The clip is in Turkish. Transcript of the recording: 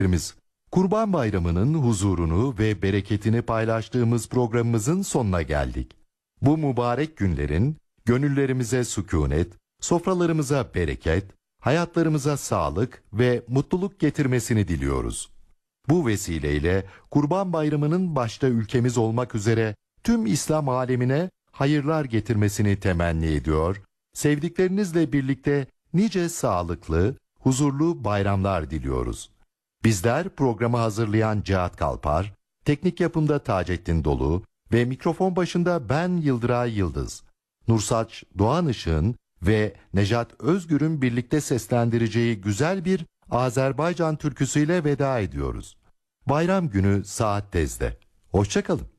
Kurban Bayramı'nın huzurunu ve bereketini paylaştığımız programımızın sonuna geldik. Bu mübarek günlerin gönüllerimize sükunet, sofralarımıza bereket, hayatlarımıza sağlık ve mutluluk getirmesini diliyoruz. Bu vesileyle Kurban Bayramı'nın başta ülkemiz olmak üzere tüm İslam alemine hayırlar getirmesini temenni ediyor, sevdiklerinizle birlikte nice sağlıklı, huzurlu bayramlar diliyoruz. Bizler programı hazırlayan Cihat Kalpar, teknik yapımda Taceddin Dolu ve mikrofon başında ben Yıldıray Yıldız. Nursaç Doğan Işık'ın ve Nejat Özgür'ün birlikte seslendireceği güzel bir Azerbaycan türküsüyle veda ediyoruz. Bayram günü saat 10'de. Hoşça kalın.